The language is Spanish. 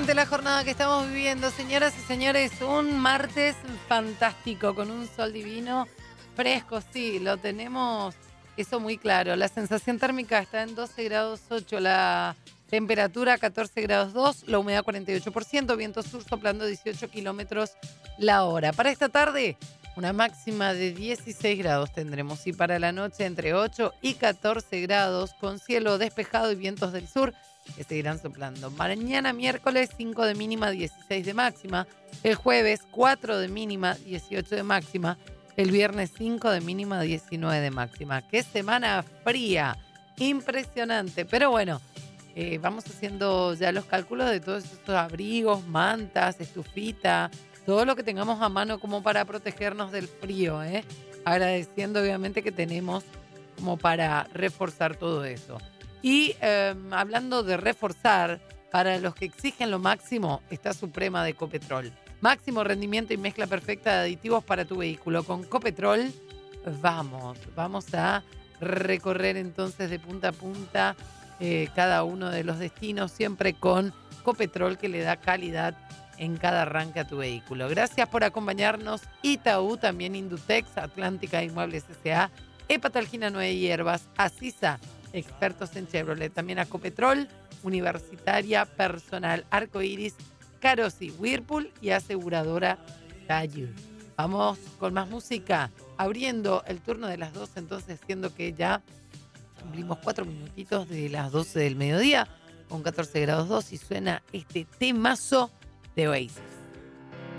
Impresionante la jornada que estamos viviendo, señoras y señores. Un martes fantástico, con un sol divino, fresco, sí, lo tenemos eso muy claro. La sensación térmica está en 12 grados 8, la temperatura 14 grados 2, la humedad 48%, viento sur soplando 18 kilómetros la hora. Para esta tarde, una máxima de 16 grados tendremos y para la noche entre 8 y 14 grados, con cielo despejado y vientos del sur que seguirán soplando. Mañana miércoles 5 de mínima, 16 de máxima. El jueves 4 de mínima, 18 de máxima. El viernes 5 de mínima, 19 de máxima. ¡Qué semana fría! Impresionante. Pero bueno, vamos haciendo ya los cálculos de todos estos abrigos, mantas, estufita, todo lo que tengamos a mano como para protegernos del frío, ¿eh? Agradeciendo obviamente que tenemos como para reforzar todo eso. Y hablando de reforzar, para los que exigen lo máximo, está Suprema de Copetrol. Máximo rendimiento y mezcla perfecta de aditivos para tu vehículo. Con Copetrol, vamos a recorrer entonces de punta a punta cada uno de los destinos, siempre con Copetrol, que le da calidad en cada arranque a tu vehículo. Gracias por acompañarnos. Itaú, también Indutex, Atlántica Inmuebles S.A., Hepatalgina Nueve Hierbas, Asisa, expertos en Chevrolet, también a Copetrol, Universitaria Personal, Arcoiris, Carosi, Whirlpool y aseguradora Tallu. Vamos con más música, abriendo el turno de las 12, entonces siendo que ya cumplimos 4 minutitos de las 12 del mediodía, con 14 grados 2 y suena este temazo de Oasis.